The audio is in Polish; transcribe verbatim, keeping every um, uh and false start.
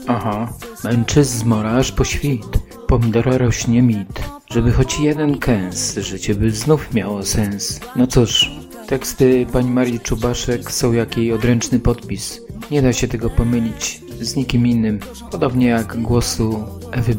Aha, męczyzn zmora aż po świt, pomidora rośnie mit, żeby choć jeden kęs, życie by znów miało sens. No cóż, teksty pani Marii Czubaszek są jak jej odręczny podpis. Nie da się tego pomylić z nikim innym, podobnie jak głosu Ewy